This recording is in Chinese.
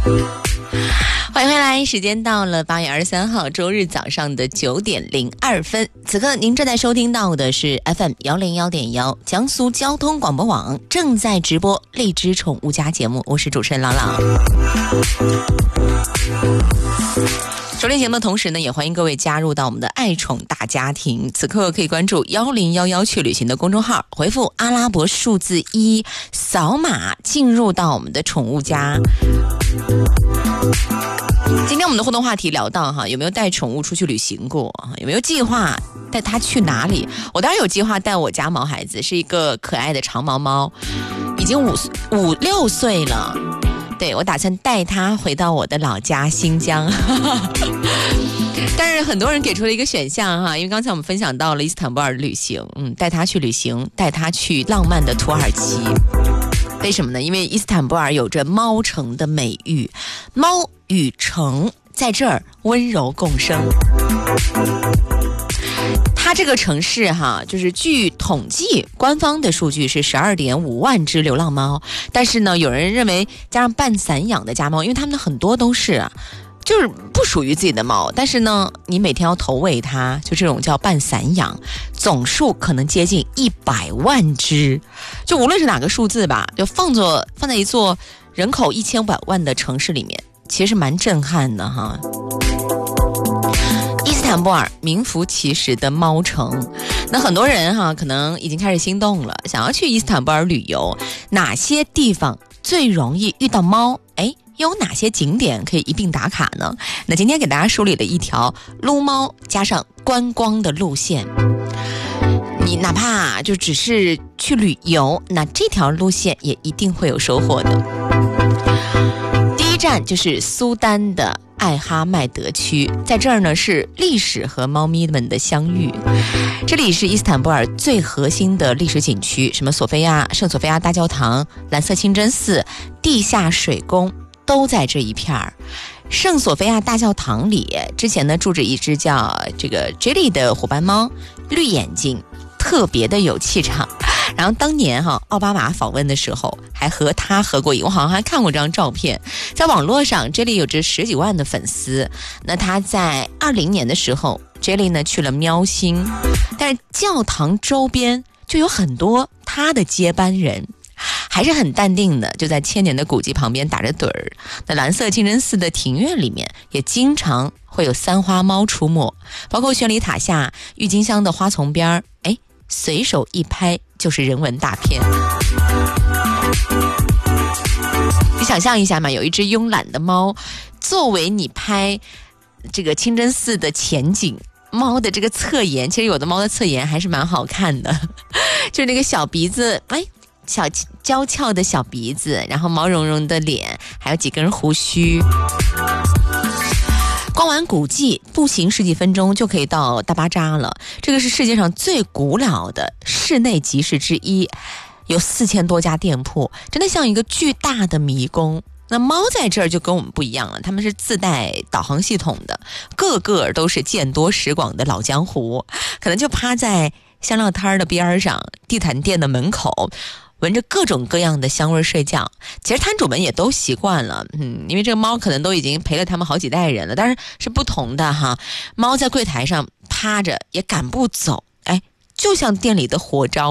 欢迎回来，时间到了8月23号周日早上的9点02分。此刻您正在收听到的是 FM 101.1江苏交通广播网正在直播荔枝宠物家节目，我是主持人朗朗。收听节目的同时呢，也欢迎各位加入到我们的爱宠大家庭。此刻可以关注1011去旅行的公众号，回复阿拉伯数字1，扫码进入到我们的宠物家。今天我们的互动话题聊到有没有带宠物出去旅行过，有没有计划带它去哪里？我当然有计划带我家毛孩子，是一个可爱的长毛猫，已经5、6岁了。对，我打算带他回到我的老家新疆。但是很多人给出了一个选项因为刚才我们分享到了伊斯坦布尔旅行，带他去旅行，带他去浪漫的土耳其。为什么呢？因为伊斯坦布尔有着猫城的美誉，猫与城在这儿温柔共生。它这个城市就是据统计，官方的数据是12.5万只流浪猫，但是呢，有人认为加上半散养的家猫，因为他们的很多都是就是不属于自己的猫，但是呢，你每天要投喂它，就这种叫半散养，总数可能接近100万只。就无论是哪个数字吧，就放在一座人口1500万的城市里面，其实蛮震撼的伊斯坦布尔名副其实的猫城，那很多人可能已经开始心动了，想要去伊斯坦布尔旅游。哪些地方最容易遇到猫？有哪些景点可以一并打卡呢？那今天给大家梳理了一条撸猫加上观光的路线。你哪怕就只是去旅游，那这条路线也一定会有收获的。第一站就是苏丹的艾哈迈德区，在这儿呢是历史和猫咪们的相遇。这里是伊斯坦布尔最核心的历史景区，什么圣索菲亚大教堂、蓝色清真寺、地下水宫都在这一片儿。圣索菲亚大教堂里之前呢住着一只叫这个 Jelly 的虎斑猫，绿眼睛，特别的有气场。然后当年奥巴马访问的时候还和他合过影，我好像还看过这张照片。在网络上 Jelly 有着10几万的粉丝。那他在20年的时候 Jelly 呢去了喵星，但是教堂周边就有很多他的接班人，还是很淡定的，就在千年的古迹旁边打着盹儿。那蓝色清真寺的庭院里面也经常会有三花猫出没，包括宣礼塔下郁金香的花丛边，随手一拍就是人文大片。你想象一下嘛，有一只慵懒的猫作为你拍这个清真寺的前景，猫的这个侧颜，其实有的猫的侧颜还是蛮好看的，就是那个小鼻子，小娇俏的小鼻子，然后毛茸茸的脸，还有几根胡须。逛完古迹，步行10几分钟就可以到大巴扎了。这个是世界上最古老的室内集市之一，有4000多家店铺，真的像一个巨大的迷宫。那猫在这儿就跟我们不一样了，他们是自带导航系统的，个个都是见多识广的老江湖，可能就趴在香料摊的边上、地毯店的门口，闻着各种各样的香味睡觉。其实摊主们也都习惯了，因为这个猫可能都已经陪了他们好几代人了，但是不同的猫在柜台上趴着也赶不走，就像店里的活招。